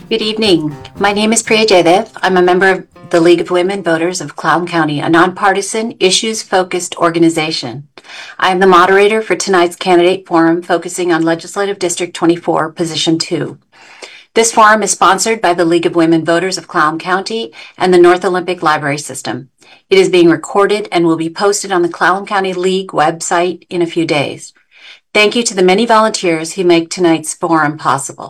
Good evening. My name is Priya Jaydev. I'm a member of the League of Women Voters of Clown County, a nonpartisan, issues-focused organization. I am the moderator for tonight's candidate forum focusing on Legislative District 24, Position 2. This forum is sponsored by the League of Women Voters of Clown County and the North Olympic Library System. It is being recorded and will be posted on the Clown County League website in a few days. Thank you to the many volunteers who make tonight's forum possible.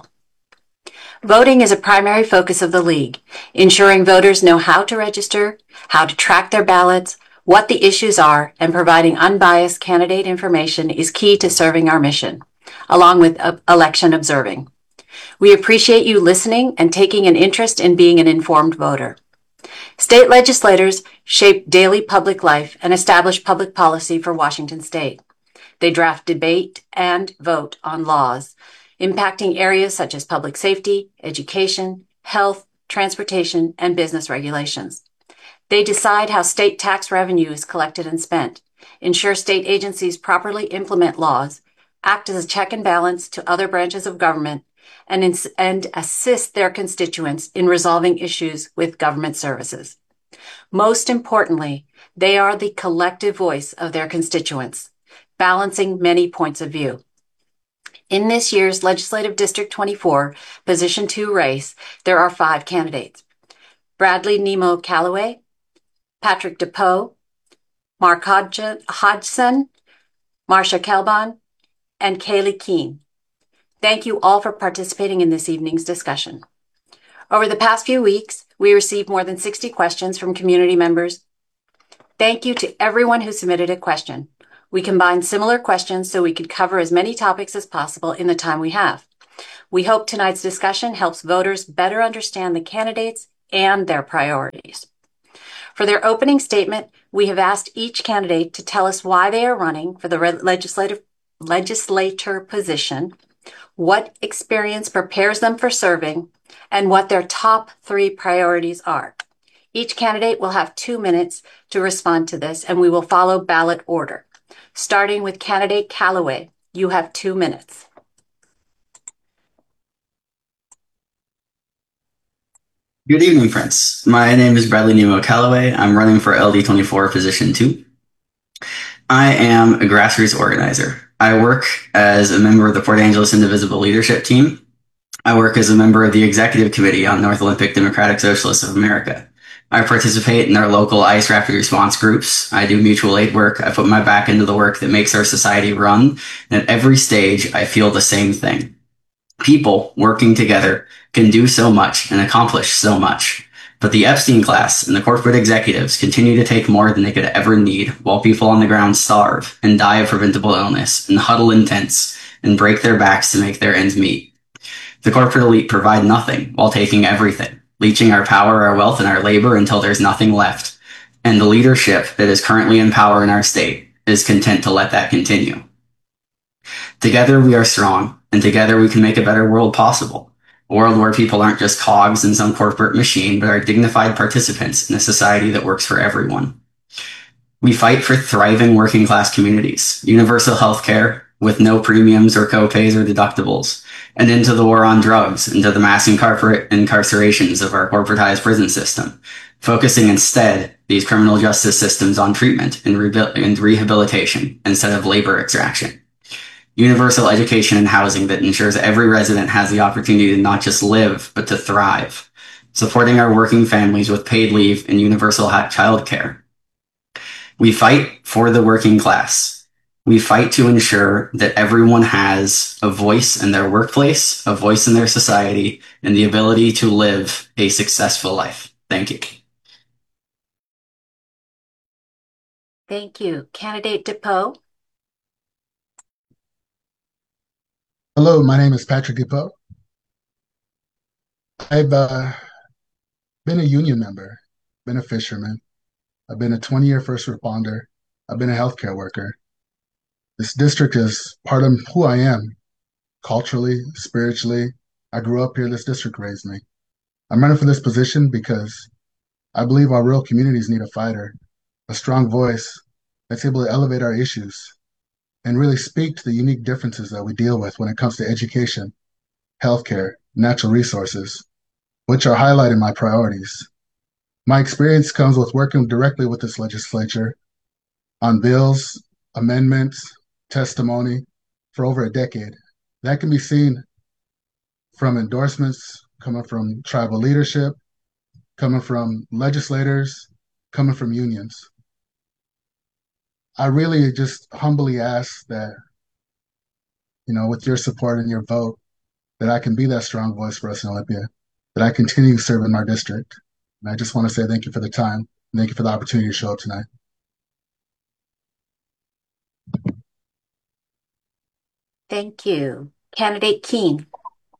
Voting is a primary focus of the League, ensuring voters know how to register, how to track their ballots, what the issues are, and providing unbiased candidate information is key to serving our mission, along with election observing. We appreciate you listening and taking an interest in being an informed voter. State legislators shape daily public life and establish public policy for Washington State. They draft, debate, and vote on laws impacting areas such as public safety, education, health, transportation, and business regulations. They decide how state tax revenue is collected and spent, ensure state agencies properly implement laws, act as a check and balance to other branches of government, and assist their constituents in resolving issues with government services. Most importantly, they are the collective voice of their constituents, balancing many points of view. In this year's Legislative District 24, Position 2 race, there are 5 candidates: Bradley Nemo Calloway, Patrick DePoe, Mark Hodgson, Marcia Kelbon, and Kaylee Keene. Thank you all for participating in this evening's discussion. Over the past few weeks, we received more than 60 questions from community members. Thank you to everyone who submitted a question. We combined similar questions so we could cover as many topics as possible in the time we have. We hope tonight's discussion helps voters better understand the candidates and their priorities. For their opening statement, we have asked each candidate to tell us why they are running for the legislature position, what experience prepares them for serving, and what their top 3 priorities are. Each candidate will have 2 minutes to respond to this, and we will follow ballot order. Starting with candidate Calloway, you have 2 minutes. Good evening, friends. My name is Bradley Nemo Calloway. I'm running for LD24 Position 2. I am a grassroots organizer. I work as a member of the Port Angeles Indivisible Leadership Team. I work as a member of the Executive Committee on North Olympic Democratic Socialists of America. I participate in our local ICE rapid response groups. I do mutual aid work. I put my back into the work that makes our society run. And at every stage, I feel the same thing. People working together can do so much and accomplish so much. But the Epstein class and the corporate executives continue to take more than they could ever need, while people on the ground starve and die of preventable illness and huddle in tents and break their backs to make their ends meet. The corporate elite provide nothing while taking everything, leeching our power, our wealth, and our labor until there's nothing left. And the leadership that is currently in power in our state is content to let that continue. Together we are strong, and together we can make a better world possible. A world where people aren't just cogs in some corporate machine, but are dignified participants in a society that works for everyone. We fight for thriving working class communities, universal health care with no premiums or co-pays or deductibles, and into the war on drugs, into the mass incarcerations of our corporatized prison system, focusing instead these criminal justice systems on treatment and rehabilitation instead of labor extraction. Universal education and housing that ensures every resident has the opportunity to not just live, but to thrive. Supporting our working families with paid leave and universal child care. We fight for the working class. We fight to ensure that everyone has a voice in their workplace, a voice in their society, and the ability to live a successful life. Thank you. Thank you. Candidate DePoe. Hello, my name is Patrick DePoe. I've been a union member, been a fisherman. I've been a 20-year first responder. I've been a healthcare worker. This district is part of who I am, culturally, spiritually. I grew up here. This district raised me. I'm running for this position because I believe our rural communities need a fighter, a strong voice that's able to elevate our issues and really speak to the unique differences that we deal with when it comes to education, healthcare, natural resources, which are highlighting my priorities. My experience comes with working directly with this legislature on bills, amendments, testimony for over a decade. That can be seen from endorsements coming from tribal leadership, coming from legislators, coming from unions. I really just humbly ask that, with your support and your vote, that I can be that strong voice for us in Olympia, that I continue serving our district. And I just want to say thank you for the time. And thank you for the opportunity to show up tonight. Thank you. Candidate Keene.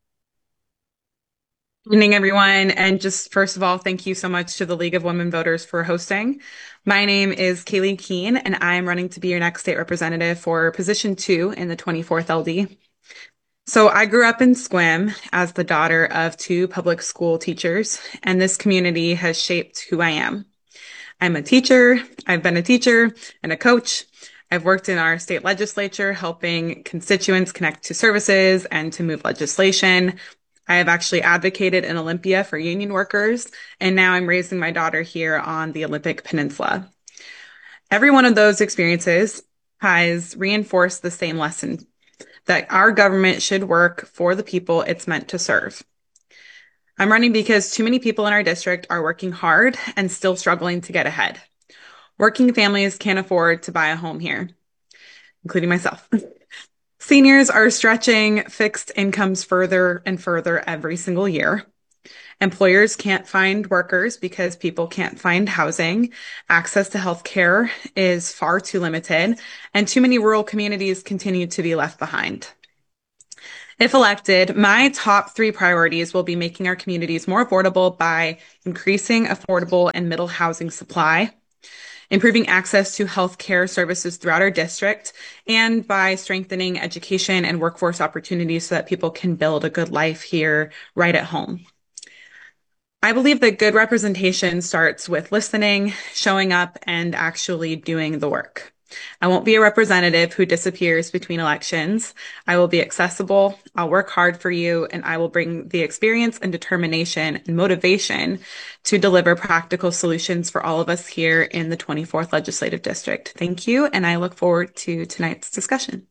Good evening, everyone. And just first of all, thank you so much to the League of Women Voters for hosting. My name is Kaylee Keene, and I am running to be your next state representative for position 2 in the 24th LD. So I grew up in Sequim as the daughter of 2 public school teachers, and this community has shaped who I am. I'm a teacher. I've been a teacher and a coach. I've worked in our state legislature helping constituents connect to services and to move legislation. I have actually advocated in Olympia for union workers, and now I'm raising my daughter here on the Olympic Peninsula. Every one of those experiences has reinforced the same lesson that our government should work for the people it's meant to serve. I'm running because too many people in our district are working hard and still struggling to get ahead. Working families can't afford to buy a home here, including myself. Seniors are stretching fixed incomes further and further every single year. Employers can't find workers because people can't find housing. Access to health care is far too limited, and too many rural communities continue to be left behind. If elected, my top 3 priorities will be making our communities more affordable by increasing affordable and middle housing supply, improving access to healthcare services throughout our district, and by strengthening education and workforce opportunities so that people can build a good life here right at home. I believe that good representation starts with listening, showing up, and actually doing the work. I won't be a representative who disappears between elections. I will be accessible, I'll work hard for you, and I will bring the experience and determination and motivation to deliver practical solutions for all of us here in the 24th Legislative District. Thank you, and I look forward to tonight's discussion.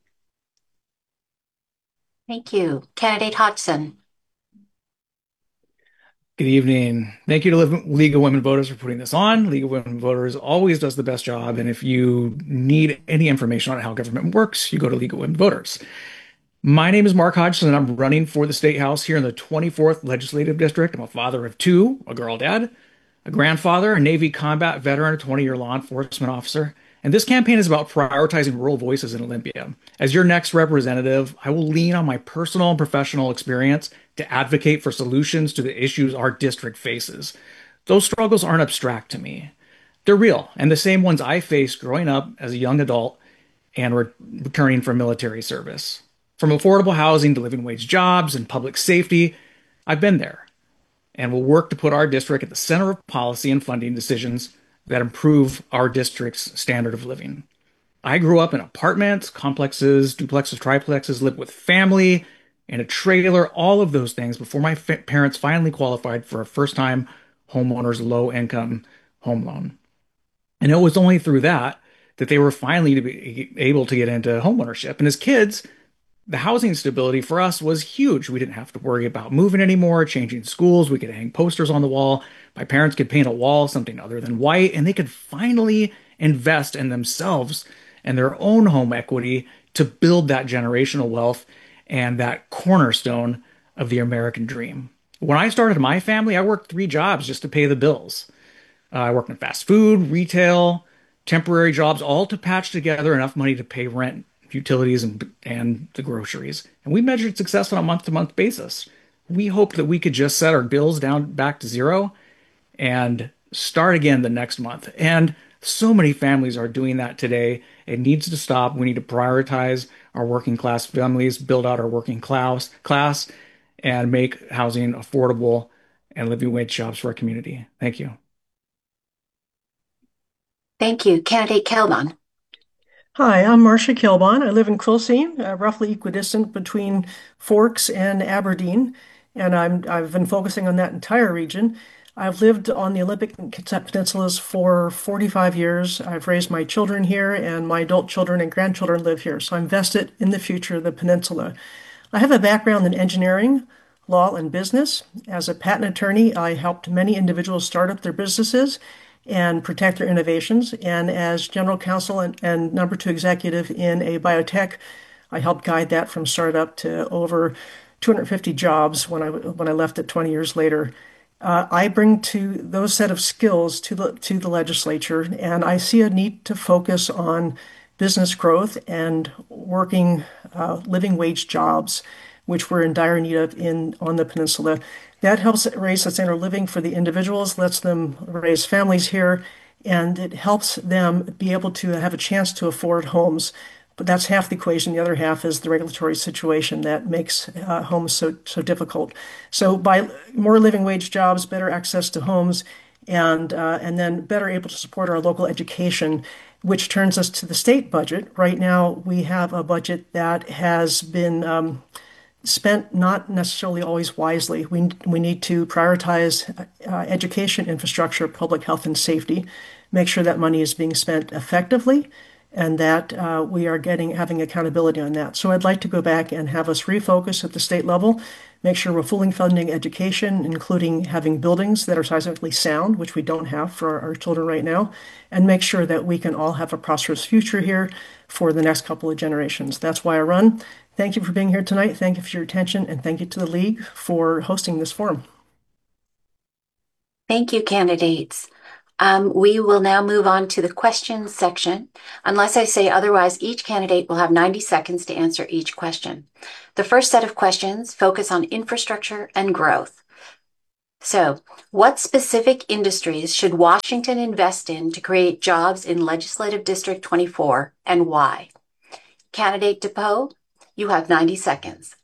Thank you. Candidate Hodgson. Good evening. Thank you to League of Women Voters for putting this on. League of Women Voters always does the best job. And if you need any information on how government works, you go to League of Women Voters. My name is Mark Hodgson, and I'm running for the State House here in the 24th Legislative District. I'm a father of 2, a girl dad, a grandfather, a Navy combat veteran, a 20-year law enforcement officer. And this campaign is about prioritizing rural voices in Olympia. As your next representative, I will lean on my personal and professional experience to advocate for solutions to the issues our district faces. Those struggles aren't abstract to me. They're real, and the same ones I faced growing up as a young adult and returning from military service. From affordable housing to living wage jobs and public safety, I've been there and will work to put our district at the center of policy and funding decisions that improve our district's standard of living. I grew up in apartments, complexes, duplexes, triplexes, lived with family in a trailer, all of those things before my parents finally qualified for a first-time homeowner's low-income home loan. And it was only through that that they were finally to be able to get into homeownership. And as kids, the housing stability for us was huge. We didn't have to worry about moving anymore, changing schools. We could hang posters on the wall. My parents could paint a wall something other than white, and they could finally invest in themselves and their own home equity to build that generational wealth and that cornerstone of the American dream. When I started my family, I worked 3 jobs just to pay the bills. I worked in fast food, retail, temporary jobs, all to patch together enough money to pay rent, utilities, and the groceries. And we measured success on a month-to-month basis. We hoped that we could just set our bills down back to 0 and start again the next month. And so many families are doing that today. It needs to stop. We need to prioritize our working class families, build out our working class, and make housing affordable and living wage jobs for our community. Thank you. Thank you. Candidate Kelman. Hi, I'm Marcia Kilbon. I live in Quilcene, roughly equidistant between Forks and Aberdeen. and I've been focusing on that entire region. I've lived on the Olympic Peninsulas for 45 years. I've raised my children here, and my adult children and grandchildren live here. So I'm vested in the future of the peninsula. I have a background in engineering, law, and business. As a patent attorney, I helped many individuals start up their businesses and protect their innovations. And as general counsel and number two executive in a biotech, I helped guide that from startup to over 250 jobs when I left it 20 years later. I bring to those set of skills to the legislature, and I see a need to focus on business growth and working living wage jobs, which we're in dire need of on the peninsula. That helps raise a standard of living for the individuals, lets them raise families here, and it helps them be able to have a chance to afford homes. But that's half the equation. The other half is the regulatory situation that makes homes so difficult. So by more living wage jobs, better access to homes, and then better able to support our local education, which turns us to the state budget. Right now, we have a budget that has been spent not necessarily always wisely. We need to prioritize education, infrastructure, public health, and safety, make sure that money is being spent effectively, and that we are having accountability on that. So I'd like to go back and have us refocus at the state level, make sure we're fully funding education, including having buildings that are seismically sound, which we don't have for our children right now, and make sure that we can all have a prosperous future here for the next couple of generations. That's why I run. Thank you for being here tonight. Thank you for your attention, and thank you to the League for hosting this forum. Thank you, candidates. We will now move on to the questions section. Unless I say otherwise, each candidate will have 90 seconds to answer each question. The first set of questions focus on infrastructure and growth. So, what specific industries should Washington invest in to create jobs in Legislative District 24, and why? Candidate DePoe, you have 90 seconds.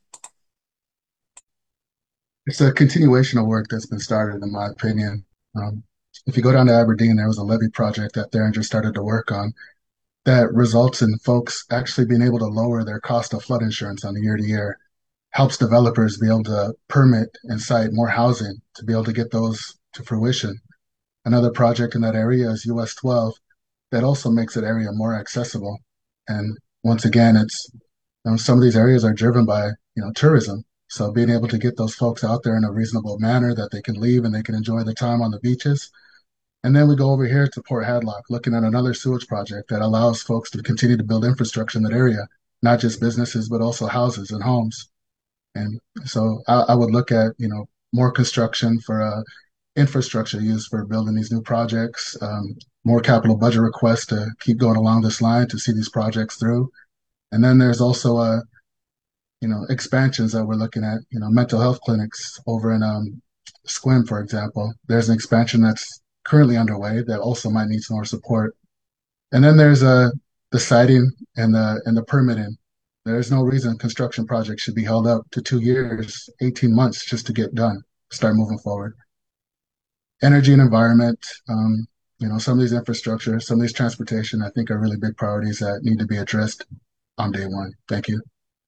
It's a continuation of work that's been started, in my opinion. If you go down to Aberdeen, there was a levee project that Theringer started to work on that results in folks actually being able to lower their cost of flood insurance on a year to year, helps developers be able to permit and site more housing to be able to get those to fruition. Another project in that area is US 12 that also makes that area more accessible. And once again, some of these areas are driven by, tourism. So being able to get those folks out there in a reasonable manner that they can leave and they can enjoy the time on the beaches. And then we go over here to Port Hadlock, looking at another sewage project that allows folks to continue to build infrastructure in that area, not just businesses, but also houses and homes. And so I would look at, more construction for infrastructure use for building these new projects, more capital budget requests to keep going along this line to see these projects through. And then there's also expansions that we're looking at, mental health clinics over in Sequim, for example. There's an expansion that's currently underway that also might need some more support. And then there's the siting and the permitting. There's no reason construction projects should be held up to 2 years, 18 months just to get done, start moving forward. Energy and environment, some of these infrastructure, some of these transportation, I think are really big priorities that need to be addressed on day one. Thank you.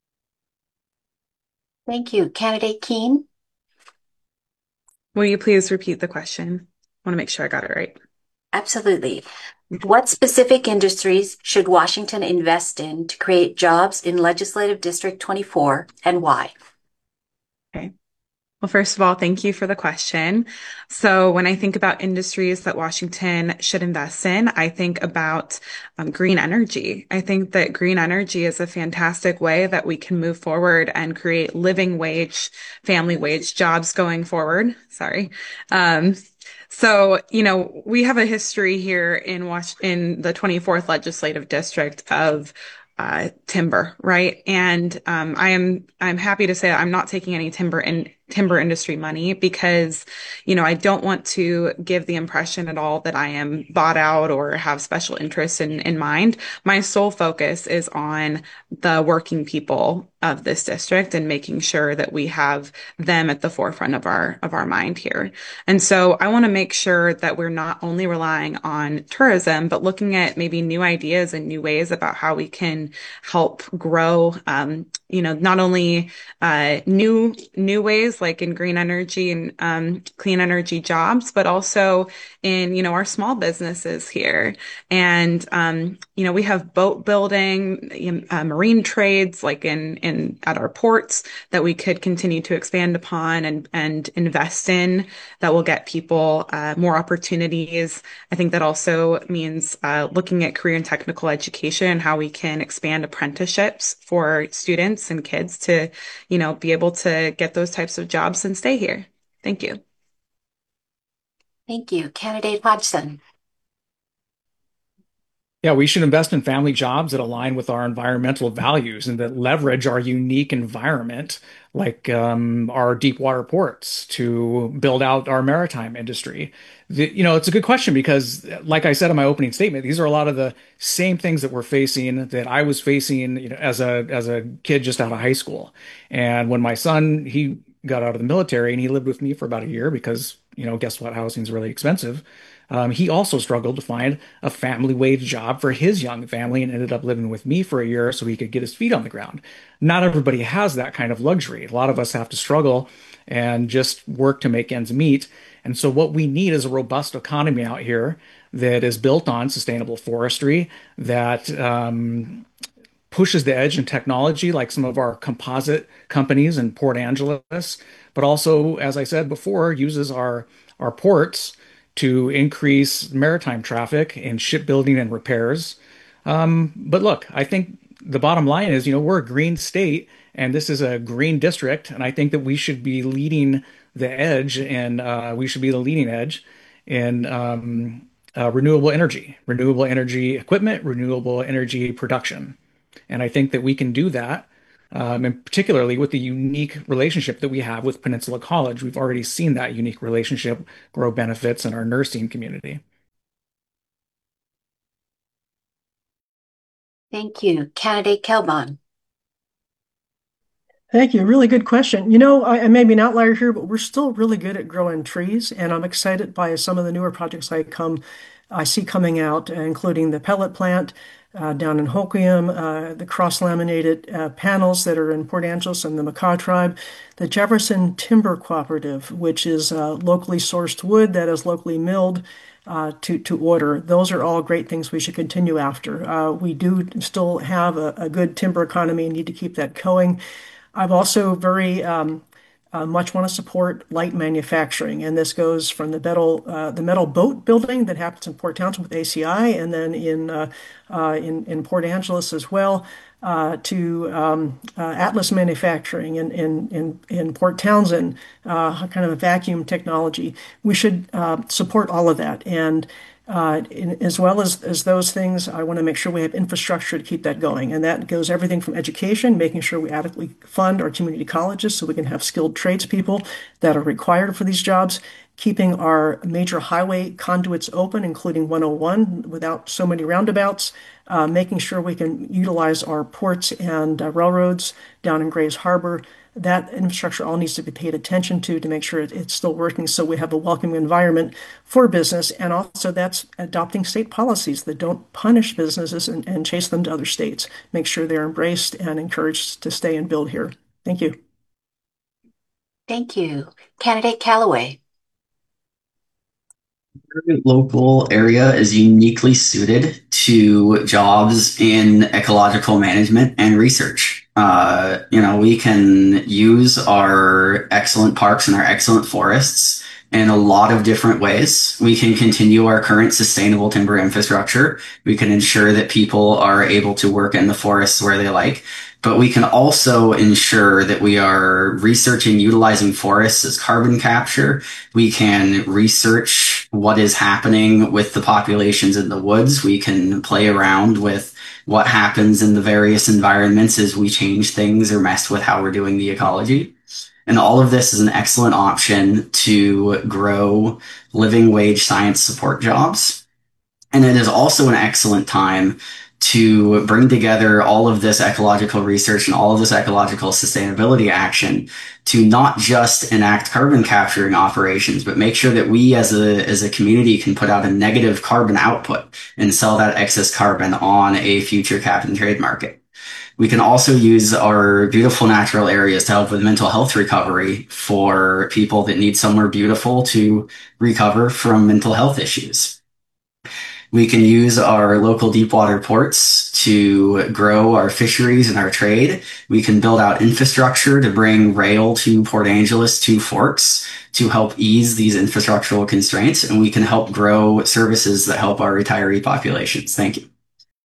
Thank you. Candidate Keene? Will you please repeat the question? I want to make sure I got it right. Absolutely. What specific industries should Washington invest in to create jobs in Legislative District 24, and why? Okay. Well, first of all, thank you for the question. So when I think about industries that Washington should invest in, I think about green energy. I think that green energy is a fantastic way that we can move forward and create living wage, family wage jobs going forward. Sorry. So, we have a history here in the 24th Legislative District of timber, right? And I'm happy to say that I'm not taking any timber industry money because, I don't want to give the impression at all that I am bought out or have special interests in mind. My sole focus is on the working people of this district and making sure that we have them at the forefront of our mind here. And so I want to make sure that we're not only relying on tourism, but looking at maybe new ideas and new ways about how we can help grow, not only new ways like in green energy and clean energy jobs, but also in, our small businesses here. And, we have boat building, marine trades like in at our ports that we could continue to expand upon and invest in that will get people more opportunities. I think that also means looking at career and technical education and how we can expand apprenticeships for students and kids to, be able to get those types of jobs and stay here. Thank you. Thank you. Candidate Hodgson. Yeah, we should invest in family jobs that align with our environmental values and that leverage our unique environment, like our deep water ports, to build out our maritime industry. It's a good question because, like I said in my opening statement, these are a lot of the same things that we're facing that I was facing, as a kid just out of high school. And when my son, he got out of the military and he lived with me for about a year because, guess what? Housing's really expensive. He also struggled to find a family wage job for his young family and ended up living with me for a year so he could get his feet on the ground. Not everybody has that kind of luxury. A lot of us have to struggle and just work to make ends meet. And so what we need is a robust economy out here that is built on sustainable forestry, that pushes the edge in technology, like some of our composite companies in Port Angeles, but also, as I said before, uses our ports to increase maritime traffic and shipbuilding and repairs. But look, I think the bottom line is, we're a green state and this is a green district, and I think that we should be leading the edge, and we should be the leading edge in renewable energy equipment, renewable energy production. And I think that we can do that, and particularly with the unique relationship that we have with Peninsula College. We've already seen that unique relationship grow benefits in our nursing community. Thank you. Candidate Kelbon. Thank you. Really good question. I may be an outlier here, but we're still really good at growing trees, and I'm excited by some of the newer projects I see coming out, including the pellet plant down in Hoquiam, the cross-laminated panels that are in Port Angeles and the Makah tribe, the Jefferson Timber Cooperative, which is locally sourced wood that is locally milled to order. Those are all great things we should continue after. We do still have a good timber economy and need to keep that going. I've also very much want to support light manufacturing, and this goes from the metal boat building that happens in Port Townsend with ACI, and then in Port Angeles as well, to Atlas manufacturing in Port Townsend, kind of a vacuum technology. We should support all of that, and as well as those things, I want to make sure we have infrastructure to keep that going. And that goes everything from education, making sure we adequately fund our community colleges so we can have skilled tradespeople that are required for these jobs, keeping our major highway conduits open, including 101 without so many roundabouts, making sure we can utilize our ports and railroads down in Grays Harbor. That infrastructure all needs to be paid attention to make sure it's still working so we have a welcoming environment for business. And also that's adopting state policies that don't punish businesses and chase them to other states. Make sure they're embraced and encouraged to stay and build here. Thank you. Thank you. Candidate Callaway. Your local area is uniquely suited to jobs in ecological management and research. We can use our excellent parks and our excellent forests in a lot of different ways. We can continue our current sustainable timber infrastructure. We can ensure that people are able to work in the forests where they like, but we can also ensure that we are researching utilizing forests as carbon capture. We can research what is happening with the populations in the woods. We can play around with what happens in the various environments as we change things or mess with how we're doing the ecology. And all of this is an excellent option to grow living wage science support jobs. And it is also an excellent time to bring together all of this ecological research and all of this ecological sustainability action to not just enact carbon capturing operations, but make sure that we as a community can put out a negative carbon output and sell that excess carbon on a future cap and trade market. We can also use our beautiful natural areas to help with mental health recovery for people that need somewhere beautiful to recover from mental health issues. We can use our local deep water ports to grow our fisheries and our trade. We can build out infrastructure to bring rail to Port Angeles to Forks to help ease these infrastructural constraints. And we can help grow services that help our retiree populations. Thank you.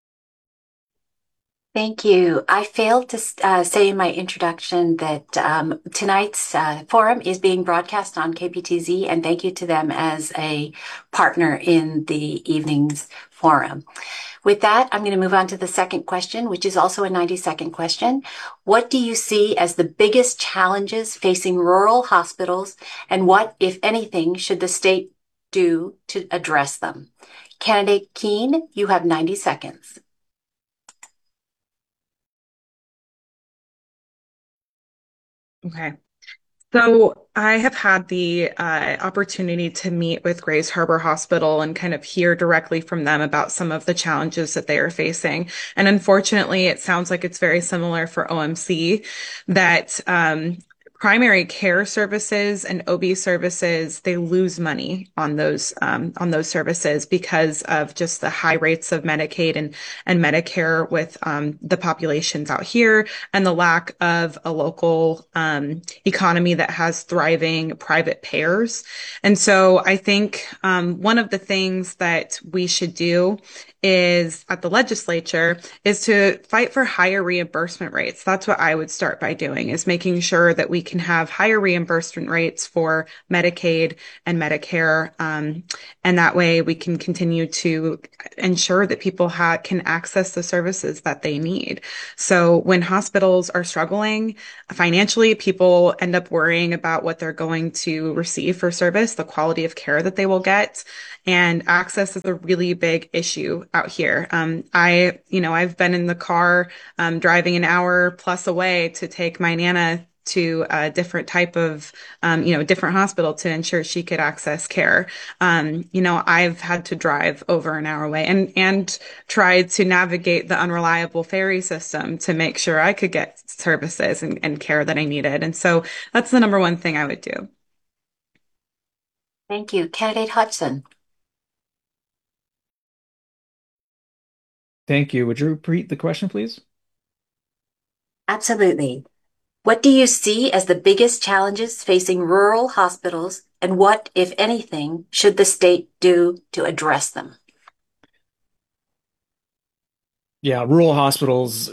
Thank you. I failed to say in my introduction that tonight's forum is being broadcast on KPTZ, and thank you to them as a partner in the evening's forum. With that, I'm going to move on to the second question, which is also a 90-second question. What do you see as the biggest challenges facing rural hospitals, and what, if anything, should the state do to address them? Candidate Keene, you have 90 seconds. Okay. So I have had the opportunity to meet with Grays Harbor Hospital and kind of hear directly from them about some of the challenges that they are facing. And unfortunately, it sounds like it's very similar for OMC that primary care services and OB services, they lose money on those services because of just the high rates of Medicaid and Medicare with the populations out here and the lack of a local economy that has thriving private payers. And so I think one of the things that we should do is at the legislature is to fight for higher reimbursement rates. That's what I would start by doing, is making sure that we can have higher reimbursement rates for Medicaid and Medicare. And that way we can continue to ensure that people can access the services that they need. So when hospitals are struggling financially, people end up worrying about what they're going to receive for service, the quality of care that they will get. And access is a really big issue out here. I've been in the car, driving an hour plus away to take my Nana to a different type of, different hospital to ensure she could access care. I've had to drive over an hour away and try to navigate the unreliable ferry system to make sure I could get services and care that I needed. And so that's the number one thing I would do. Thank you. Candidate Hudson. Thank you. Would you repeat the question, please? Absolutely. What do you see as the biggest challenges facing rural hospitals, and what, if anything, should the state do to address them? Yeah, rural hospitals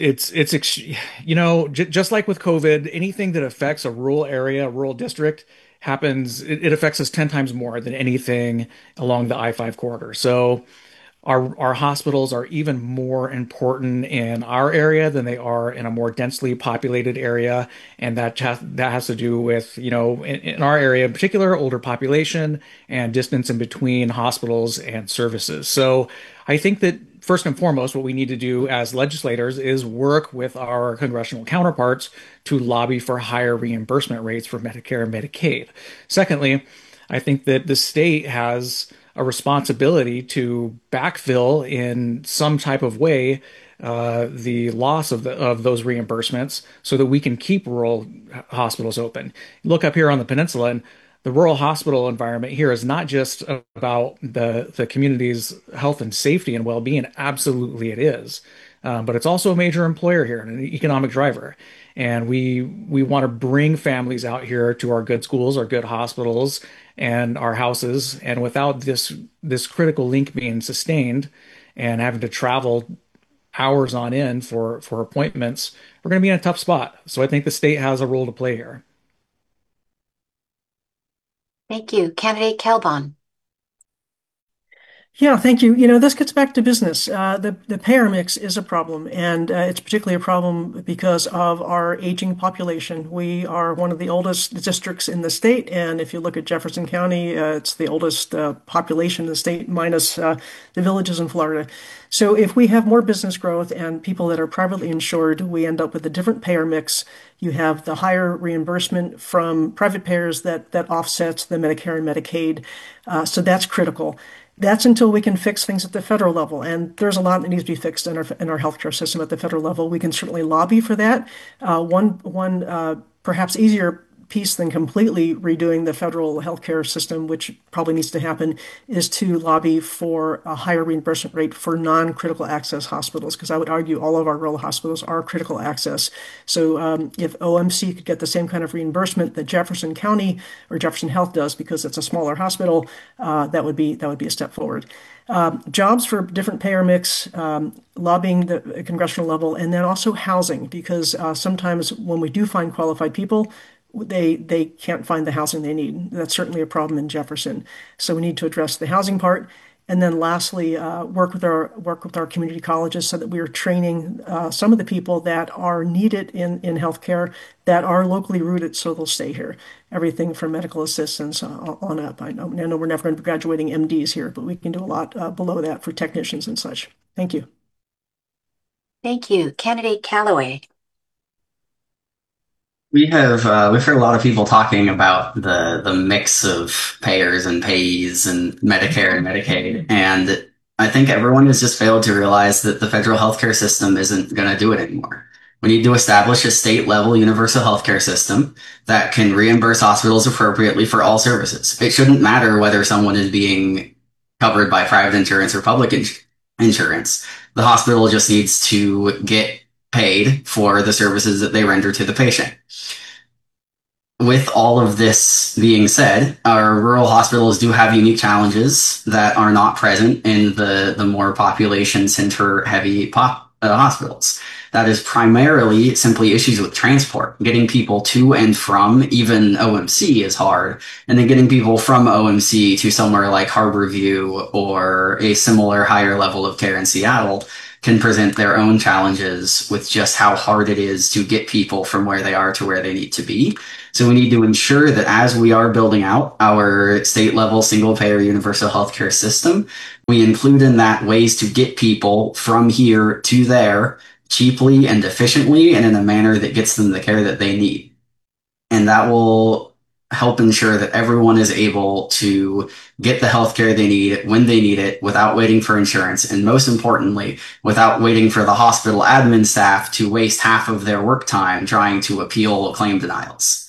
just like with COVID, anything that affects a rural area, a rural district it affects us 10 times more than anything along the I-5 corridor. So our hospitals are even more important in our area than they are in a more densely populated area, and that has to do with, in our area in particular, older population and distance in between hospitals and services. So I think that first and foremost, what we need to do as legislators is work with our congressional counterparts to lobby for higher reimbursement rates for Medicare and Medicaid. Secondly, I think that the state has a responsibility to backfill in some type of way the loss of those reimbursements so that we can keep rural hospitals open. Look up here on the peninsula, and the rural hospital environment here is not just about the community's health and safety and well-being. Absolutely, it is. But it's also a major employer here and an economic driver. And we want to bring families out here to our good schools, our good hospitals, and our houses. And without this critical link being sustained and having to travel hours on end for appointments, we're going to be in a tough spot. So I think the state has a role to play here. Thank you. Candidate Kelbon. Yeah, thank you. This gets back to business. The payer mix is a problem, and it's particularly a problem because of our aging population. We are one of the oldest districts in the state, and if you look at Jefferson County, it's the oldest population in the state, minus the villages in Florida. So if we have more business growth and people that are privately insured, we end up with a different payer mix. You have the higher reimbursement from private payers that offsets the Medicare and Medicaid. So that's critical. That's until we can fix things at the federal level. And there's a lot that needs to be fixed in our healthcare system at the federal level. We can certainly lobby for that. One perhaps easier piece than completely redoing the federal healthcare system, which probably needs to happen, is to lobby for a higher reimbursement rate for non-critical access hospitals, because I would argue all of our rural hospitals are critical access. So if OMC could get the same kind of reimbursement that Jefferson County or Jefferson Health does, because it's a smaller hospital, that would be a step forward. Jobs for different payer mix, lobbying the congressional level, and then also housing, because sometimes when we do find qualified people, they can't find the housing they need. That's certainly a problem in Jefferson. So we need to address the housing part. And then lastly, work with our community colleges so that we are training some of the people that are needed in healthcare that are locally rooted, so they'll stay here. Everything from medical assistants on up. I know we're never going to be graduating MDs here, but we can do a lot below that for technicians and such. Thank you. Thank you. Candidate Calloway. We've heard a lot of people talking about the mix of payers and payees and Medicare and Medicaid, and I think everyone has just failed to realize that the federal healthcare system isn't going to do it anymore. We need to establish a state level universal healthcare system that can reimburse hospitals appropriately for all services. It shouldn't matter whether someone is being covered by private insurance or public insurance. The hospital just needs to get paid for the services that they render to the patient. With all of this being said, our rural hospitals do have unique challenges that are not present in the more population center heavy hospitals. That is primarily simply issues with transport. Getting people to and from even OMC is hard, and then getting people from OMC to somewhere like Harborview or a similar higher level of care in Seattle can present their own challenges with just how hard it is to get people from where they are to where they need to be. So we need to ensure that as we are building out our state level single payer universal healthcare system, we include in that ways to get people from here to there cheaply and efficiently and in a manner that gets them the care that they need. And that will help ensure that everyone is able to get the healthcare they need when they need it without waiting for insurance. And most importantly, without waiting for the hospital admin staff to waste half of their work time trying to appeal claim denials.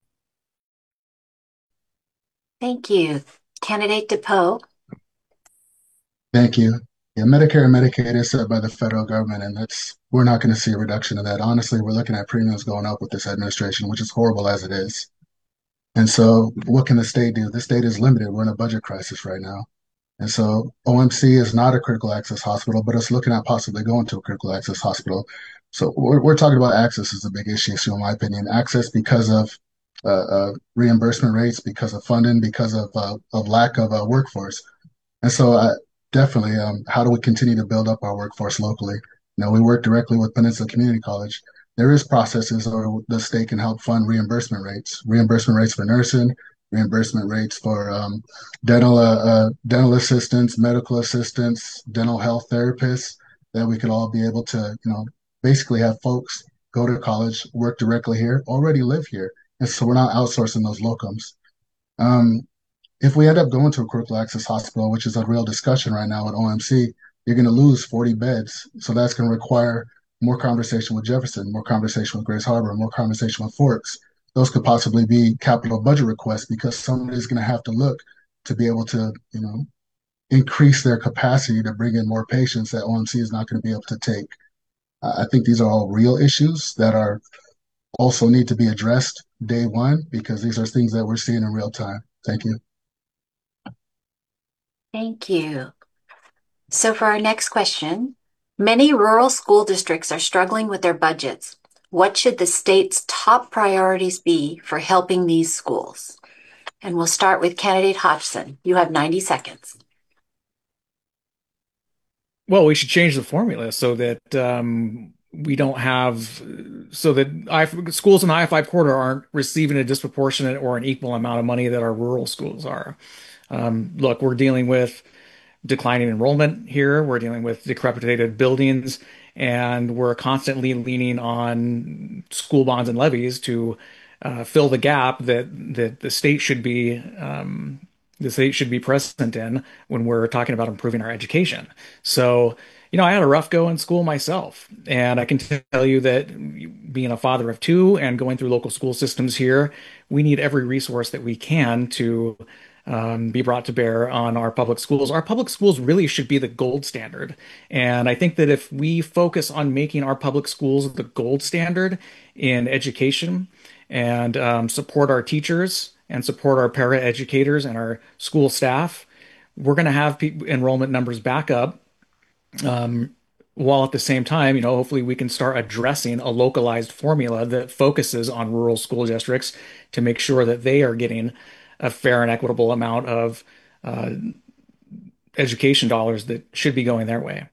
Thank you. Candidate DePoe. Thank you. Yeah, Medicare and Medicaid is set by the federal government, and we're not going to see a reduction of that. Honestly, we're looking at premiums going up with this administration, which is horrible as it is. And so, what can the state do? The state is limited. We're in a budget crisis right now. And so, OMC is not a critical access hospital, but it's looking at possibly going to a critical access hospital. So, we're talking about access is a big issue, in my opinion. Access because of reimbursement rates, because of funding, because of lack of workforce. And so, definitely, how do we continue to build up our workforce locally? We work directly with Peninsula Community College. There is processes where the state can help fund reimbursement rates for nursing, reimbursement rates for dental assistants, medical assistants, dental health therapists, that we could all be able to, basically have folks go to college, work directly here, already live here. And so we're not outsourcing those locums. Um, if we end up going to a critical access hospital, which is a real discussion right now at OMC, you're going to lose 40 beds. So that's going to require more conversation with Jefferson, more conversation with Grace Harbor, more conversation with Forks. Those could possibly be capital budget requests because somebody's going to have to look to be able to, increase their capacity to bring in more patients that OMC is not going to be able to take. I think these are all real issues that are also need to be addressed day one because these are things that we're seeing in real time. Thank you. Thank you. So for our next question, many rural school districts are struggling with their budgets. What should the state's top priorities be for helping these schools? And we'll start with candidate Hodgson. You have 90 seconds. Well, we should change the formula so that we don't have so that schools in the I-5 corridor aren't receiving a disproportionate or an equal amount of money that our rural schools are. Look, we're dealing with declining enrollment here. We're dealing with decrepitated buildings, and we're constantly leaning on school bonds and levies to fill the gap that the state should be the state should be present in when we're talking about improving our education. So, I had a rough go in school myself, and I can tell you that being a father of two and going through local school systems here, we need every resource that we can to be brought to bear on our public schools. Our public schools really should be the gold standard. And I think that if we focus on making our public schools the gold standard in education and support our teachers and support our paraeducators and our school staff, we're going to have enrollment numbers back up. While at the same time, hopefully we can start addressing a localized formula that focuses on rural school districts to make sure that they are getting a fair and equitable amount of uh, education dollars that should be going their way.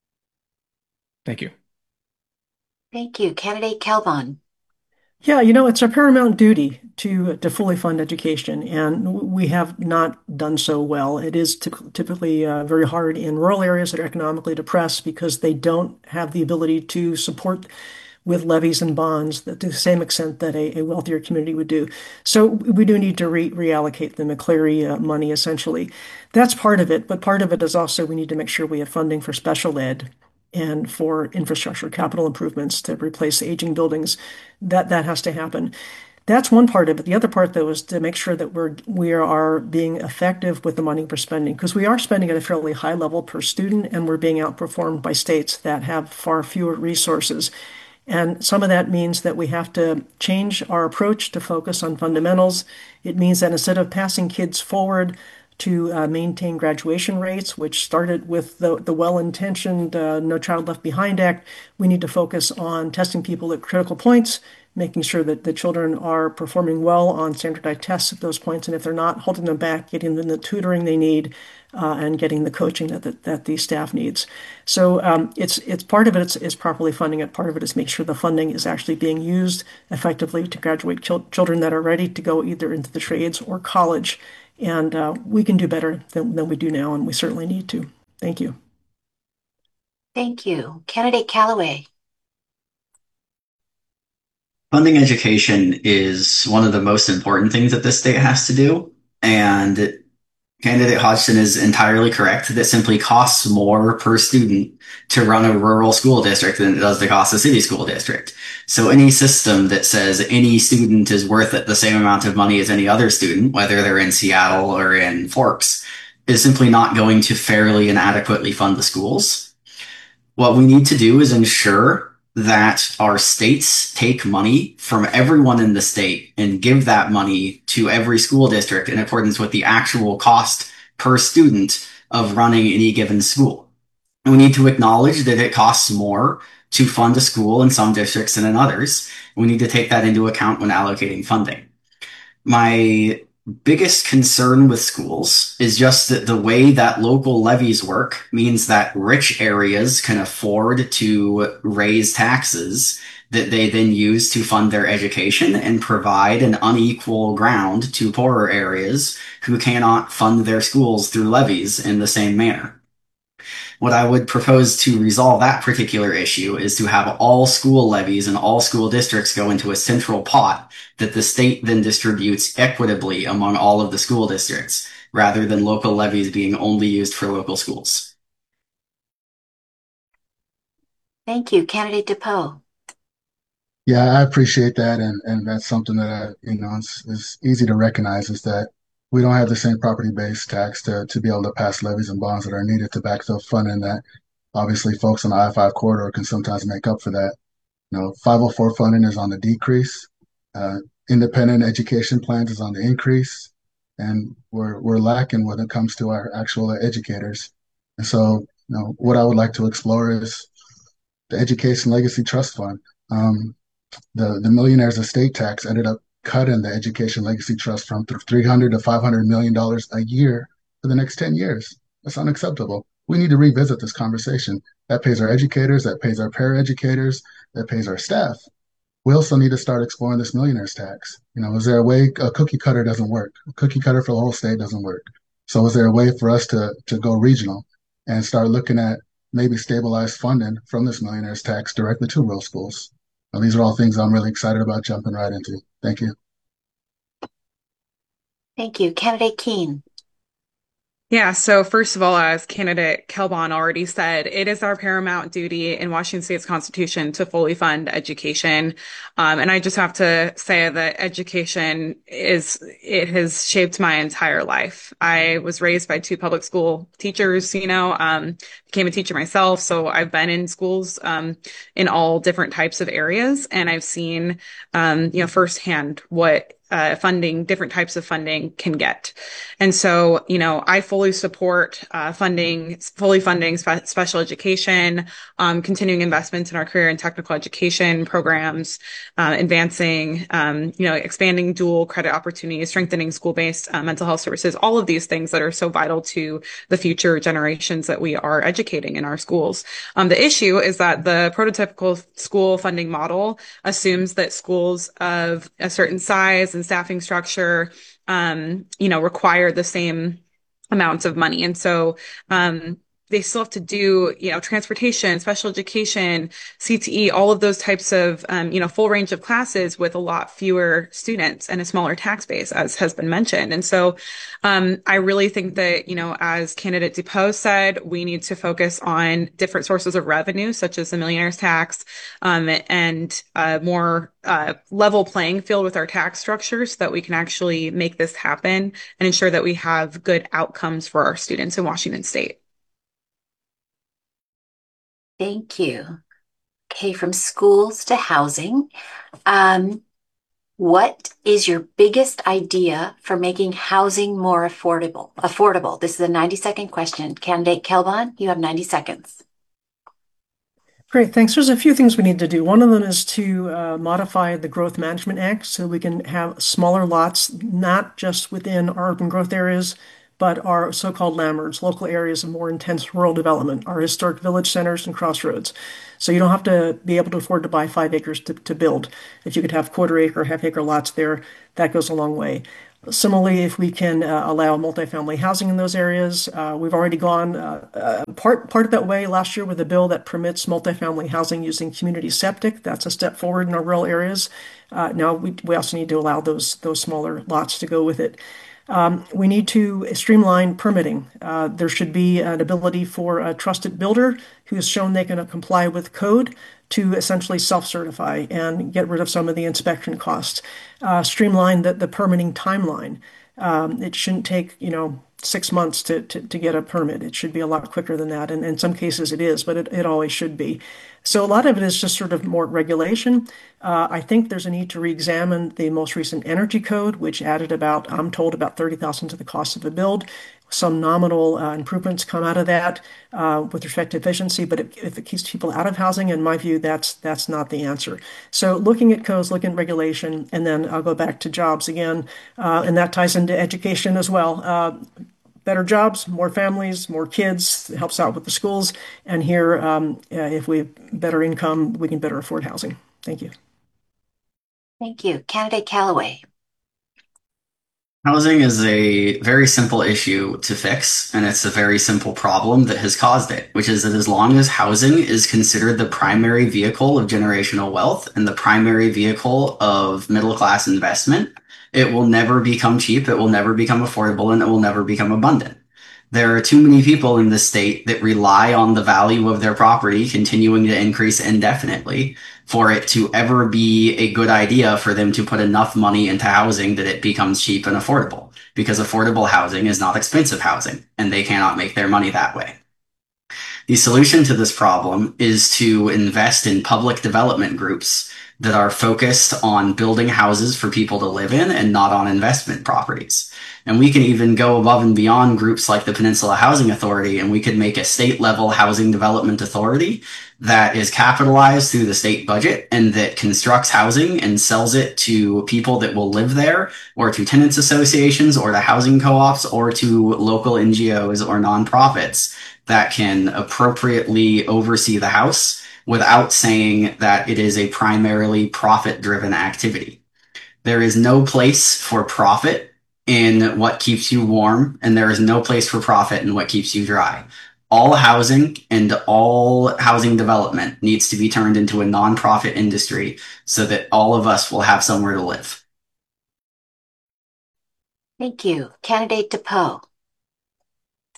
Thank you. Thank you. Candidate Calvin. Yeah, it's our paramount duty to fully fund education, and we have not done so well. It is typically very hard in rural areas that are economically depressed because they don't have the ability to support with levies and bonds to the same extent that a wealthier community would do. So we do need to reallocate the McCleary money essentially. That's part of it, but part of it is also we need to make sure we have funding for special ed and for infrastructure, capital improvements to replace aging buildings. That has to happen. That's one part of it. The other part, though, is to make sure that we are being effective with the money we're spending, because we are spending at a fairly high level per student, and we're being outperformed by states that have far fewer resources. And some of that means that we have to change our approach to focus on fundamentals. It means that instead of passing kids forward to maintain graduation rates, which started with the well-intentioned No Child Left Behind Act, we need to focus on testing people at critical points, making sure that the children are performing well on standardized tests at those points, and if they're not, holding them back, getting them the tutoring they need, and getting the coaching that the staff needs. So it's part of it is properly funding it. Part of it is make sure the funding is actually being used effectively to graduate children that are ready to go either into the trades or college. And we can do better than we do now, and we certainly need to. Thank you. Thank you. Candidate Callaway. Funding education is one of the most important things that this state has to do. And Candidate Hodgson is entirely correct. That simply costs more per student to run a rural school district than it does to cost a city school district. So any system that says any student is worth the same amount of money as any other student, whether they're in Seattle or in Forks, is simply not going to fairly and adequately fund the schools. What we need to do is ensure that our states take money from everyone in the state and give that money to every school district in accordance with the actual cost per student of running any given school. And we need to acknowledge that it costs more to fund a school in some districts than in others. We need to take that into account when allocating funding. My biggest concern with schools is just that the way that local levies work means that rich areas can afford to raise taxes that they then use to fund their education and provide an unequal ground to poorer areas who cannot fund their schools through levies in the same manner. What I would propose to resolve that particular issue is to have all school levies and all school districts go into a central pot that the state then distributes equitably among all of the school districts, rather than local levies being only used for local schools. Thank you. Candidate DePoe. Yeah, I appreciate that, and that's something that is easy to recognize is that we don't have the same property-based tax to be able to pass levies and bonds that are needed to backfill funding that obviously folks on the I-5 corridor can sometimes make up for that. 504 funding is on the decrease. Independent education plans is on the increase, and we're lacking when it comes to our actual educators. And so, what I would like to explore is the Education Legacy Trust Fund. The millionaire's estate tax ended up cutting the Education Legacy Trust from $300 to $500 million a year for the next 10 years. That's unacceptable. We need to revisit this conversation. That pays our educators, that pays our paraeducators, that pays our staff. We also need to start exploring this millionaire's tax. Is there a way a cookie cutter doesn't work? A cookie cutter for the whole state doesn't work. So is there a way for us to go regional and start looking at maybe stabilized funding from this millionaire's tax directly to rural schools? Now, these are all things I'm really excited about jumping right into. Thank you. Thank you. Candidate Keene. Yeah, so first of all, as candidate Kelbon already said, it is our paramount duty in Washington State's Constitution to fully fund education. And I just have to say that it has shaped my entire life. I was raised by two public school teachers, became a teacher myself. So I've been in schools, in all different types of areas, and I've seen, firsthand what different types of funding can get. And so, I fully support fully funding special education, continuing investments in our career and technical education programs, advancing, expanding dual credit opportunities, strengthening school-based mental health services, all of these things that are so vital to the future generations that we are educating in our schools. The issue is that the prototypical school funding model assumes that schools of a certain size and staffing structure require the same amounts of money. And so, they still have to do, transportation, special education, CTE, all of those types of, full range of classes with a lot fewer students and a smaller tax base, as has been mentioned. And so, I really think that, as candidate Depot said, we need to focus on different sources of revenue, such as the millionaire's tax, and more level playing field with our tax structure so that we can actually make this happen and ensure that we have good outcomes for our students in Washington State. Thank you. Okay, from schools to housing. Um, what is your biggest idea for making housing more affordable? Affordable. This is a 90-second question. Candidate Kelban, you have 90 seconds. Great, thanks. There's a few things we need to do. One of them is to modify the Growth Management Act so we can have smaller lots, not just within our urban growth areas, but our so-called landmarks, local areas of more intense rural development, our historic village centers and crossroads. So you don't have to be able to afford to buy 5 acres to build. If you could have quarter-acre, half-acre lots there, that goes a long way. Similarly, if we can allow multifamily housing in those areas, we've already gone part of that way last year with a bill that permits multifamily housing using community septic. That's a step forward in our rural areas. Now we also need to allow those smaller lots to go with it. We need to streamline permitting. There should be an ability for a trusted builder who has shown they can comply with code to essentially self-certify and get rid of some of the inspection costs. Streamline the permitting timeline. It shouldn't take, 6 months to get a permit. It should be a lot quicker than that. And in some cases it is, but it always should be. So a lot of it is just sort of more regulation. I think there's a need to re-examine the most recent energy code, which added I'm told, about 30,000 to the cost of a build. Some nominal improvements come out of that with respect to efficiency, but if it keeps people out of housing, in my view, that's not the answer. So looking at codes, looking at regulation, and then I'll go back to jobs again, and that ties into education as well. Better jobs, more families, more kids, helps out with the schools. And here, if we have better income, we can better afford housing. Thank you. Thank you. Candidate Callaway. Housing is a very simple issue to fix, and it's a very simple problem that has caused it, which is that as long as housing is considered the primary vehicle of generational wealth and the primary vehicle of middle class investment, it will never become cheap, it will never become affordable, and it will never become abundant. There are too many people in this state that rely on the value of their property continuing to increase indefinitely for it to ever be a good idea for them to put enough money into housing that it becomes cheap and affordable. Because affordable housing is not expensive housing, and they cannot make their money that way. The solution to this problem is to invest in public development groups that are focused on building houses for people to live in and not on investment properties. And we can even go above and beyond groups like the Peninsula Housing Authority, and we could make a state level housing development authority that is capitalized through the state budget and that constructs housing and sells it to people that will live there, or to tenants associations, or to housing co-ops, or to local NGOs or nonprofits that can appropriately oversee the house without saying that it is a primarily profit-driven activity. There is no place for profit in what keeps you warm, and there is no place for profit in what keeps you dry. All housing and all housing development needs to be turned into a nonprofit industry so that all of us will have somewhere to live. Thank you. Candidate DePoe.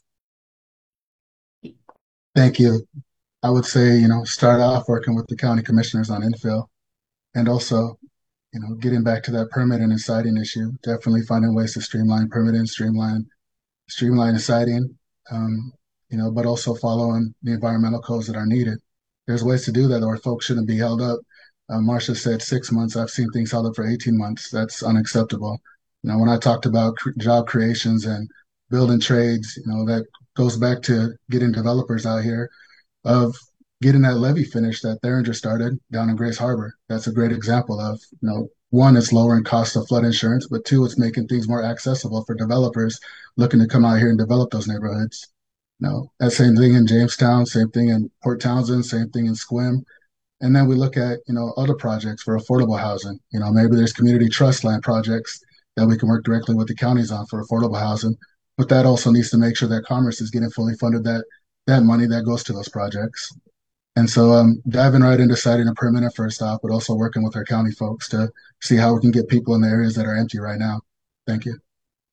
Thank you. I would say, start off working with the county commissioners on infill and also, getting back to that permitting and siting issue, definitely finding ways to streamline permitting, streamline the siting, but also following the environmental codes that are needed. There's ways to do that or folks shouldn't be held up. Marcia said 6 months. I've seen things held up for 18 months. That's unacceptable. When I talked about job creations and building trades, that goes back to getting developers out here of getting that levee finished that Theringer started down in Grace Harbor. That's a great example of, one, it's lowering cost of flood insurance, but two, it's making things more accessible for developers looking to come out here and develop those neighborhoods. That same thing in Jamestown, same thing in Port Townsend, same thing in Sequim. And then we look at, other projects for affordable housing. Maybe there's community trust land projects that we can work directly with the counties on for affordable housing. But that also needs to make sure that Commerce is getting fully funded that money that goes to those projects. And so diving right into siting a permanent first off, but also working with our county folks to see how we can get people in the areas that are empty right now. Thank you.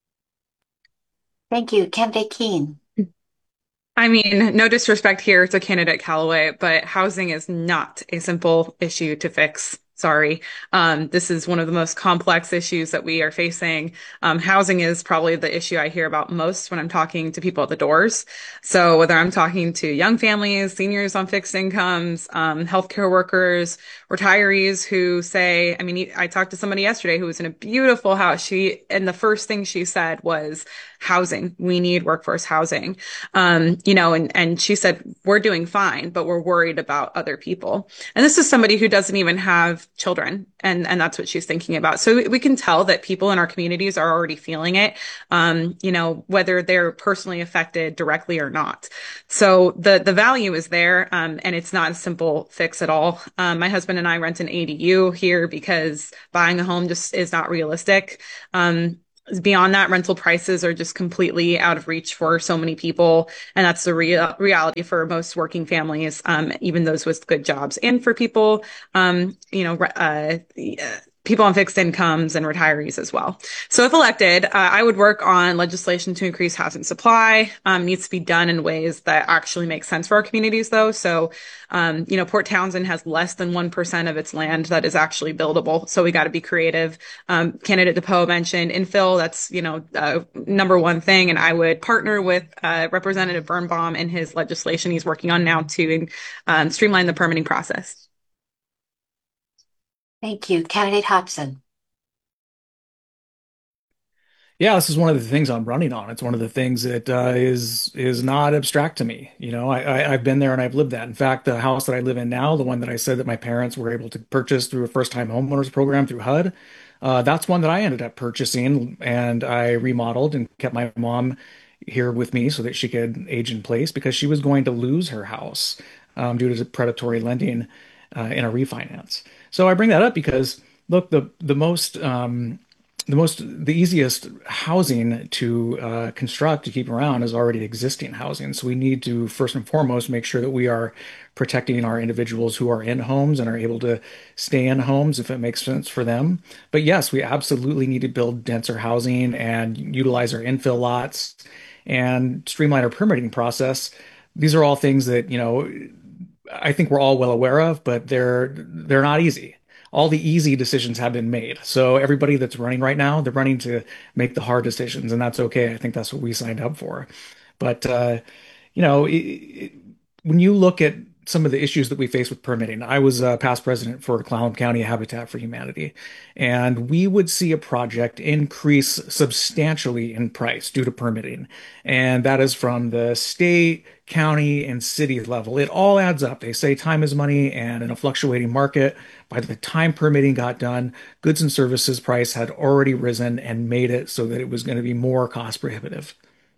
Thank you. Candidate Keen. I mean, no disrespect here to candidate Callaway, but housing is not a simple issue to fix. Sorry. This is one of the most complex issues that we are facing. Housing is probably the issue I hear about most when I'm talking to people at the doors. So whether I'm talking to young families, seniors on fixed incomes, healthcare workers, retirees who say, I mean, I talked to somebody yesterday who was in a beautiful house. And the first thing she said was housing. We need workforce housing. And she said, we're doing fine, but we're worried about other people. And this is somebody who doesn't even have children. And that's what she's thinking about. So we can tell that people in our communities are already feeling it, whether they're personally affected directly or not. So the value is there. And it's not a simple fix at all. My husband and I rent an ADU here because buying a home just is not realistic. Beyond that, rental prices are just completely out of reach for so many people. And that's the reality for most working families, even those with good jobs. And for people, people on fixed incomes and retirees as well. So if elected, I would work on legislation to increase housing supply. Needs to be done in ways that actually make sense for our communities, though. So, Port Townsend has less than 1% of its land that is actually buildable. So we got to be creative. Candidate DePoe mentioned infill. That's, number one thing. And I would partner with Representative Birnbaum in his legislation he's working on now to streamline the permitting process. Thank you. Candidate Hobson. Yeah, this is one of the things I'm running on. It's one of the things that is not abstract to me. I've been there and I've lived that. In fact, the house that I live in now, the one that I said that my parents were able to purchase through a first-time homeowners program through HUD, that's one that I ended up purchasing and I remodeled and kept my mom here with me so that she could age in place because she was going to lose her house due to predatory lending in a refinance. So I bring that up because look, the easiest housing to construct to keep around is already existing housing. So we need to first and foremost make sure that we are protecting our individuals who are in homes and are able to stay in homes if it makes sense for them. But yes, we absolutely need to build denser housing and utilize our infill lots and streamline our permitting process. These are all things that, I think we're all well aware of, but they're not easy. All the easy decisions have been made. So everybody that's running right now, they're running to make the hard decisions, and that's okay. I think that's what we signed up for. But when you look at some of the issues that we face with permitting, I was past president for Clallam County Habitat for Humanity, and we would see a project increase substantially in price due to permitting. And that is from the state, county, and city level. It all adds up. They say time is money, and in a fluctuating market, by the time permitting got done, goods and services price had already risen and made it so that it was going to be more cost prohibitive.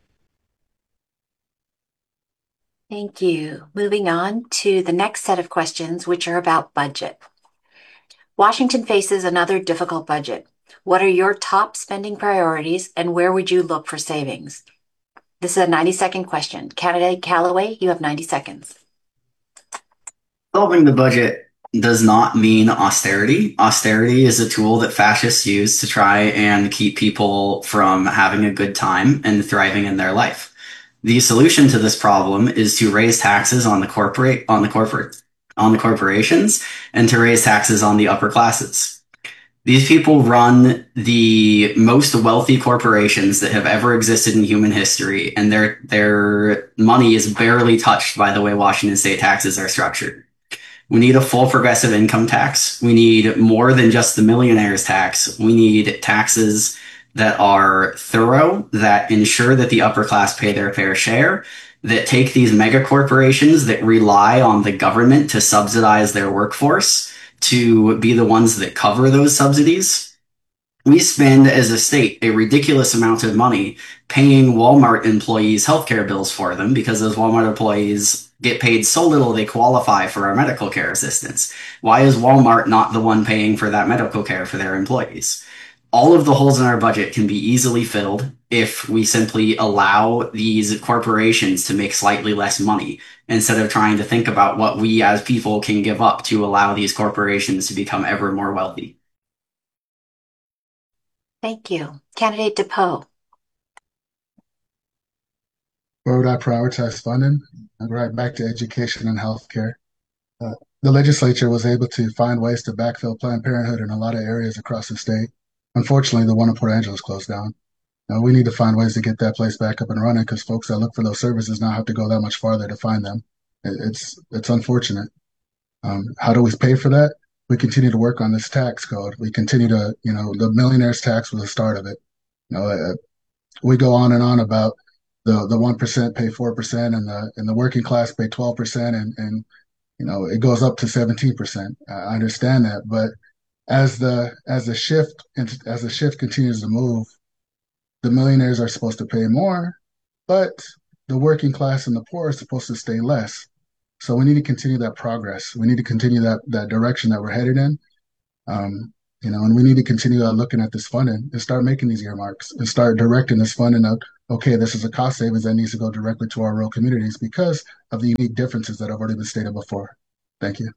Thank you. Moving on to the next set of questions, which are about budget. Washington faces another difficult budget. What are your top spending priorities and where would you look for savings? This is a 90-second question. Candidate Callaway, you have 90 seconds. Solving the budget does not mean austerity. Austerity is a tool that fascists use to try and keep people from having a good time and thriving in their life. The solution to this problem is to raise taxes on the corporations and to raise taxes on the upper classes. These people run the most wealthy corporations that have ever existed in human history, and their money is barely touched by the way Washington state taxes are structured. We need a full progressive income tax. We need more than just the millionaire's tax. We need taxes that are thorough, that ensure that the upper class pay their fair share, that take these mega corporations that rely on the government to subsidize their workforce to be the ones that cover those subsidies. We spend as a state a ridiculous amount of money paying Walmart employees healthcare bills for them because those Walmart employees get paid so little they qualify for our medical care assistance. Why is Walmart not the one paying for that medical care for their employees? All of the holes in our budget can be easily filled if we simply allow these corporations to make slightly less money instead of trying to think about what we as people can give up to allow these corporations to become ever more wealthy. Thank you. Candidate DePoe. Where would I prioritize funding? Right back to education and healthcare. The legislature was able to find ways to backfill Planned Parenthood in a lot of areas across the state. Unfortunately, the one in Port Angeles closed down. We need to find ways to get that place back up and running because folks that look for those services now have to go that much farther to find them. It's unfortunate. How do we pay for that? We continue to work on this tax code. We continue to, the millionaire's tax was the start of it. We go on and on about the 1% pay 4% and the working class pay 12% and it goes up to 17%. I understand that, but as the shift continues to move, the millionaires are supposed to pay more, but the working class and the poor are supposed to stay less. So we need to continue that progress. We need to continue that direction that we're headed in. And we need to continue looking at this funding and start making these earmarks and start directing this funding of, okay, this is a cost savings that needs to go directly to our rural communities because of the unique differences that have already been stated before. Thank you.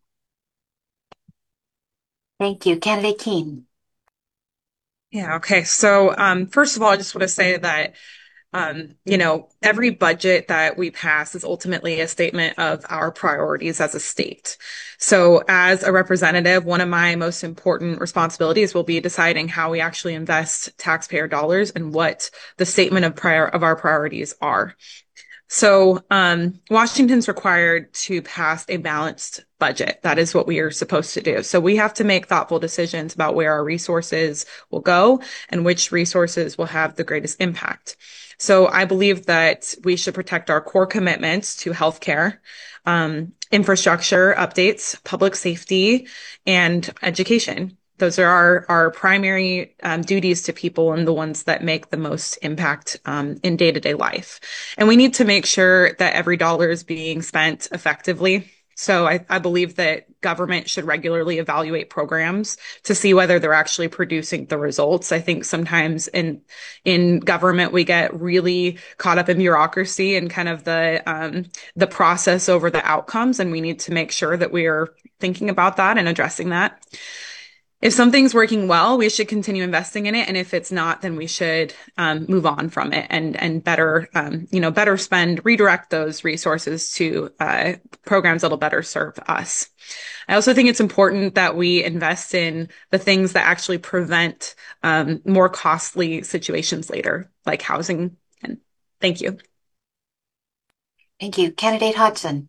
Thank you. Candidate Keene. Yeah, okay. So first of all, I just want to say that every budget that we pass is ultimately a statement of our priorities as a state. So as a representative, one of my most important responsibilities will be deciding how we actually invest taxpayer dollars and what the statement of our priorities are. So Washington's required to pass a balanced budget. That is what we are supposed to do. So we have to make thoughtful decisions about where our resources will go and which resources will have the greatest impact. So I believe that we should protect our core commitments to healthcare, infrastructure updates, public safety, and education. Those are our primary duties to people and the ones that make the most impact in day-to-day life. And we need to make sure that every dollar is being spent effectively. So I believe that government should regularly evaluate programs to see whether they're actually producing the results. I think sometimes in government we get really caught up in bureaucracy and kind of the process over the outcomes, and we need to make sure that we are thinking about that and addressing that. If something's working well, we should continue investing in it, and if it's not, then we should move on from it and better redirect those resources to programs that'll better serve us. I also think it's important that we invest in the things that actually prevent more costly situations later, like housing. And thank you. Thank you. Candidate Hodgson.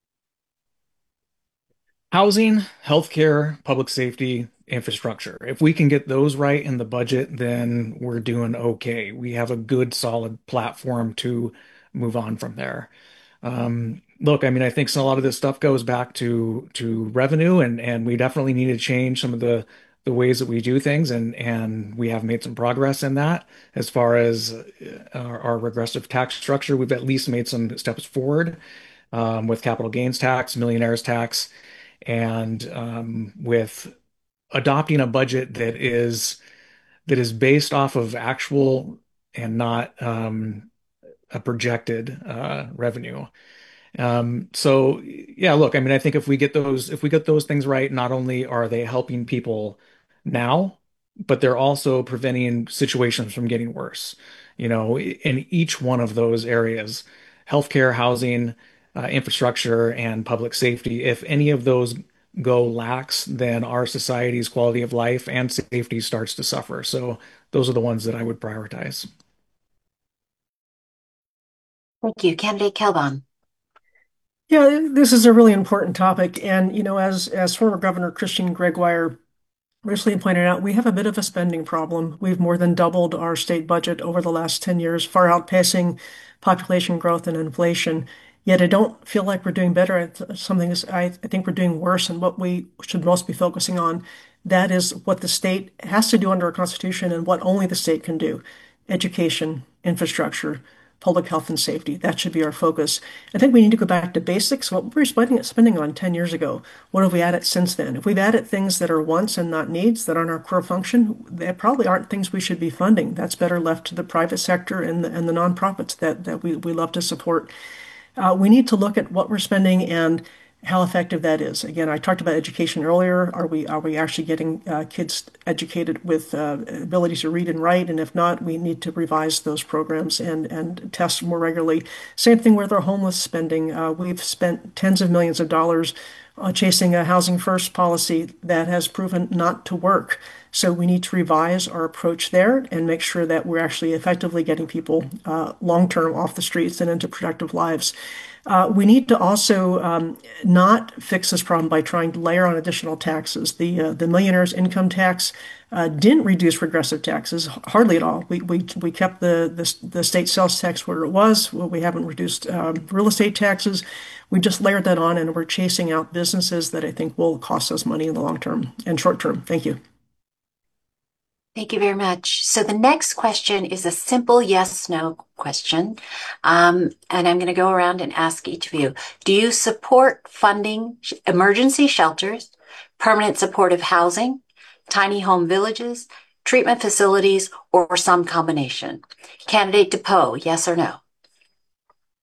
Housing, healthcare, public safety, infrastructure. If we can get those right in the budget, then we're doing okay. We have a good, solid platform to move on from there. Look, I mean, I think a lot of this stuff goes back to revenue, and we definitely need to change some of the ways that we do things, and we have made some progress in that. As far as our regressive tax structure, we've at least made some steps forward with capital gains tax, millionaires tax, and with adopting a budget that is based off of actual and not a projected revenue. So yeah, look, I mean, I think if we get those things right, not only are they helping people now, but they're also preventing situations from getting worse. In each one of those areas, healthcare, housing, infrastructure, and public safety. If any of those go lax, then our society's quality of life and safety starts to suffer. So those are the ones that I would prioritize. Thank you. Candidate Kelban. Yeah, this is a really important topic. And, as former Governor Christian Gregoire recently pointed out, we have a bit of a spending problem. We've more than doubled our state budget over the last 10 years, far outpacing population growth and inflation. Yet I don't feel like we're doing better. I think we're doing worse, and what we should most be focusing on. That is what the state has to do under our Constitution and what only the state can do. Education, infrastructure, public health and safety. That should be our focus. I think we need to go back to basics. What we were spending on 10 years ago, what have we added since then? If we've added things that are wants and not needs, that aren't our core function, they probably aren't things we should be funding. That's better left to the private sector and the nonprofits that we love to support. We need to look at what we're spending and how effective that is. Again, I talked about education earlier. Are we actually getting kids educated with ability to read and write? And if not, we need to revise those programs and test more regularly. Same thing with our homeless spending. We've spent tens of millions of dollars chasing a housing first policy that has proven not to work. So we need to revise our approach there and make sure that we're actually effectively getting people long term off the streets and into productive lives. We need to also not fix this problem by trying to layer on additional taxes. The millionaire's income tax didn't reduce regressive taxes hardly at all. We kept the state sales tax where it was. Well, we haven't reduced real estate taxes. We just layered that on, and we're chasing out businesses that I think will cost us money in the long term and short term. Thank you. Thank you very much. So the next question is a simple yes/no question. And I'm going to go around and ask each of you. Do you support funding emergency shelters, permanent supportive housing, tiny home villages, treatment facilities, or some combination? Candidate DePoe, yes or no?